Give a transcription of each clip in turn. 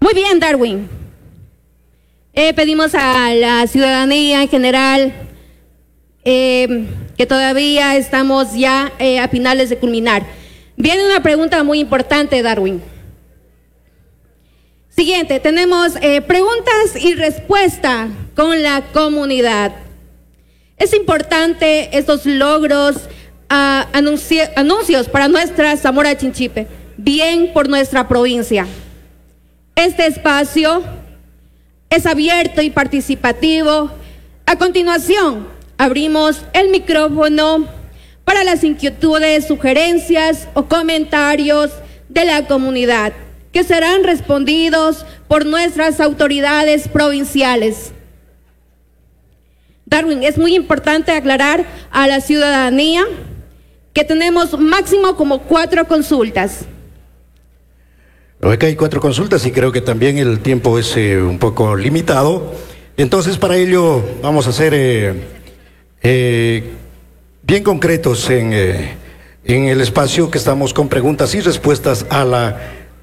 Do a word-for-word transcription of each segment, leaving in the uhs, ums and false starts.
Muy bien, Darwin. Eh, pedimos a la ciudadanía en general eh, que todavía estamos ya eh, a finales de culminar. Viene una pregunta muy importante, Darwin. Siguiente, tenemos eh, preguntas y respuesta con la comunidad. Es importante estos logros, uh, anunci anuncios para nuestra Zamora Chinchipe, bien por nuestra provincia. Este espacio es abierto y participativo. A continuación, abrimos el micrófono para las inquietudes, sugerencias o comentarios de la comunidad, que serán respondidos por nuestras autoridades provinciales. Darwin, es muy importante aclarar a la ciudadanía que tenemos máximo como cuatro consultas. Acá hay cuatro consultas y creo que también el tiempo es eh, un poco limitado. Entonces, para ello vamos a ser eh, eh, bien concretos en, eh, en el espacio que estamos con preguntas y respuestas a la...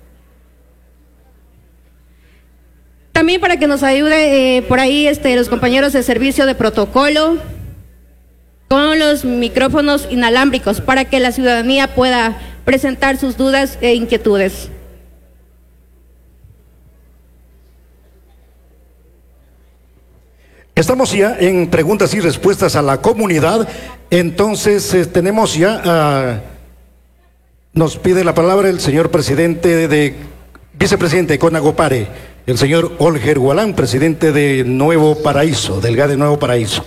También para que nos ayude eh, por ahí este, los compañeros de servicio de protocolo con los micrófonos inalámbricos para que la ciudadanía pueda presentar sus dudas e inquietudes. Estamos ya en preguntas y respuestas a la comunidad. Entonces eh, tenemos ya, uh, nos pide la palabra el señor presidente de, de vicepresidente de Conagopare, el señor Olger Gualán, presidente de Nuevo Paraíso, del G A D E Nuevo Paraíso.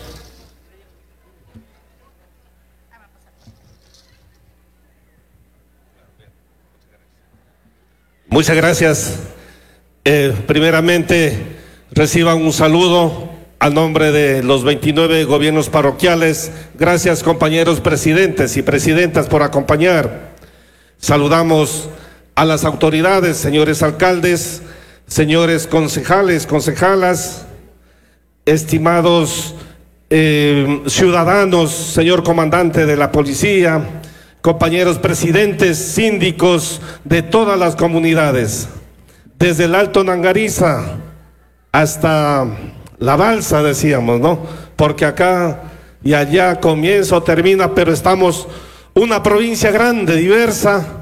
Muchas gracias. Eh, primeramente, reciban un saludo a nombre de los veintinueve gobiernos parroquiales. Gracias, compañeros presidentes y presidentas, por acompañar. Saludamos a las autoridades, señores alcaldes, señores concejales, concejalas, estimados eh, ciudadanos, señor comandante de la policía, compañeros presidentes, síndicos de todas las comunidades, desde el Alto Nangariza hasta la Balsa, decíamos, ¿no? Porque acá y allá comienza o termina, pero estamos una provincia grande, diversa.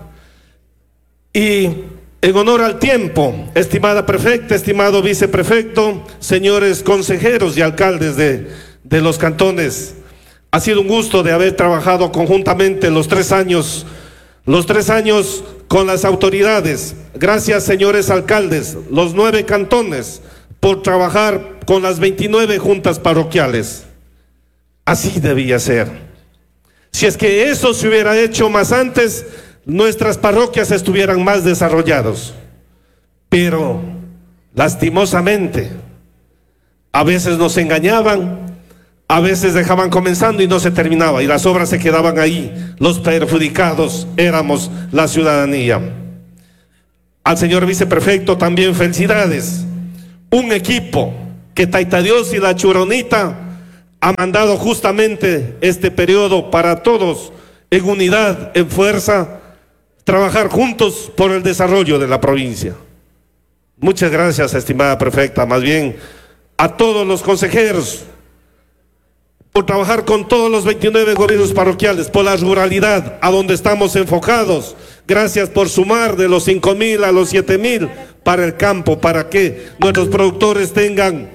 Y en honor al tiempo, estimada prefecta, estimado viceprefecto, señores consejeros y alcaldes de, de los cantones, ha sido un gusto de haber trabajado conjuntamente los tres años, los tres años con las autoridades. Gracias, señores alcaldes, los nueve cantones, por trabajar con las veintinueve juntas parroquiales. Así debía ser. Si es que eso se hubiera hecho más antes, nuestras parroquias estuvieran más desarrollados. Pero, lastimosamente, a veces nos engañaban, a veces dejaban comenzando y no se terminaba, y las obras se quedaban ahí. Los perjudicados éramos la ciudadanía. Al señor viceprefecto también felicidades. Un equipo que Taita Dios y la Churonita ha mandado justamente este periodo para todos, en unidad, en fuerza, trabajar juntos por el desarrollo de la provincia. Muchas gracias, estimada prefecta, más bien a todos los consejeros, por trabajar con todos los veintinueve gobiernos parroquiales, por la ruralidad, a donde estamos enfocados. Gracias por sumar de los cinco mil a los siete mil para el campo, para que nuestros productores tengan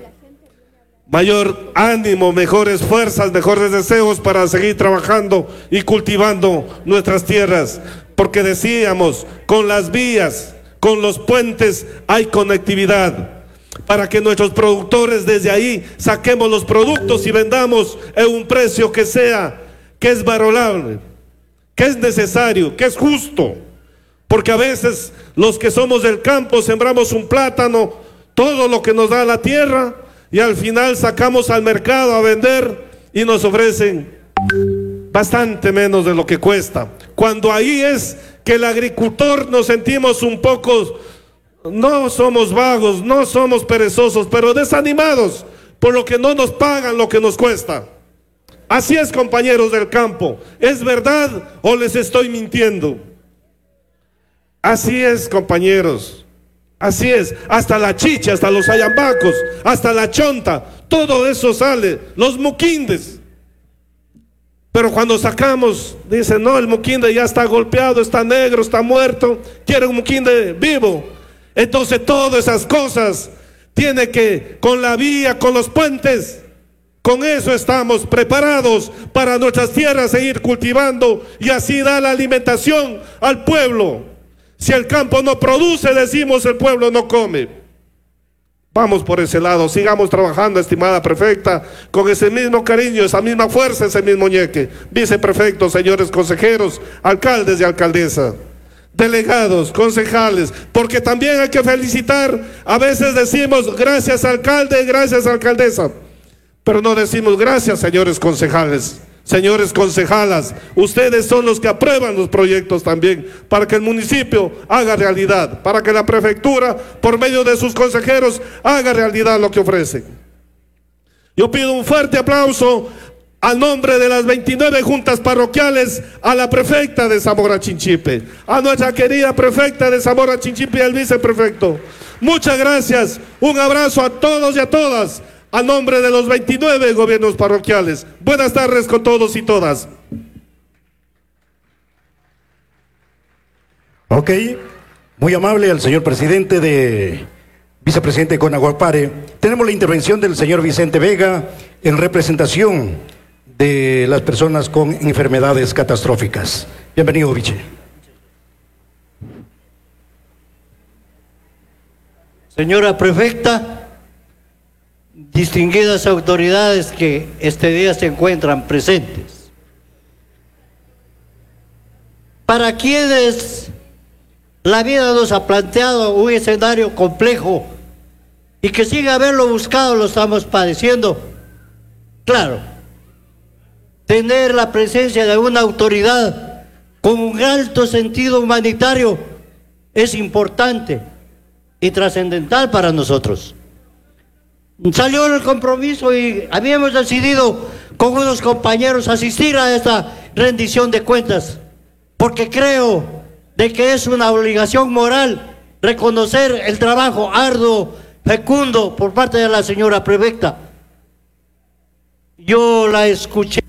mayor ánimo, mejores fuerzas, mejores deseos para seguir trabajando y cultivando nuestras tierras. Porque decíamos, con las vías, con los puentes hay conectividad, para que nuestros productores desde ahí saquemos los productos y vendamos en un precio que sea, que es valorable, que es necesario, que es justo. Porque a veces los que somos del campo sembramos un plátano, todo lo que nos da la tierra, y al final sacamos al mercado a vender y nos ofrecen bastante menos de lo que cuesta. Cuando ahí es que el agricultor nos sentimos un poco, no somos vagos, no somos perezosos, pero desanimados por lo que no nos pagan lo que nos cuesta. Así es, compañeros del campo. ¿Es verdad o les estoy mintiendo? Así es, compañeros. Así es, hasta la chicha, hasta los ayambacos, hasta la chonta, todo eso sale, los muquindes. Pero cuando sacamos, dicen, no, el muquinde ya está golpeado, está negro, está muerto, quiere un muquinde vivo. Entonces todas esas cosas tiene que, con la vía, con los puentes, con eso estamos preparados para nuestras tierras seguir cultivando y así dar la alimentación al pueblo. Si el campo no produce, decimos, el pueblo no come. Vamos por ese lado, sigamos trabajando, estimada prefecta, con ese mismo cariño, esa misma fuerza, ese mismo ñeque. Viceprefectos, señores consejeros, alcaldes y alcaldesa, delegados, concejales, porque también hay que felicitar, a veces decimos gracias alcalde, gracias alcaldesa, pero no decimos gracias señores concejales. Señores concejalas, ustedes son los que aprueban los proyectos también para que el municipio haga realidad, para que la prefectura, por medio de sus consejeros, haga realidad lo que ofrecen. Yo pido un fuerte aplauso a nombre de las veintinueve juntas parroquiales a la prefecta de Zamora Chinchipe, a nuestra querida prefecta de Zamora Chinchipe y al viceprefecto. Muchas gracias, un abrazo a todos y a todas. A nombre de los veintinueve gobiernos parroquiales. Buenas tardes con todos y todas. Ok, muy amable al señor presidente de vicepresidente de Conaguapare. Tenemos la intervención del señor Vicente Vega en representación de las personas con enfermedades catastróficas. Bienvenido, Vice. Señora prefecta, distinguidas autoridades que este día se encuentran presentes, para quienes la vida nos ha planteado un escenario complejo y que sin haberlo buscado lo estamos padeciendo, claro, tener la presencia de una autoridad con un alto sentido humanitario es importante y trascendental para nosotros. Salió el compromiso y habíamos decidido con unos compañeros asistir a esta rendición de cuentas, porque creo de que es una obligación moral reconocer el trabajo arduo, fecundo por parte de la señora prefecta. Yo la escuché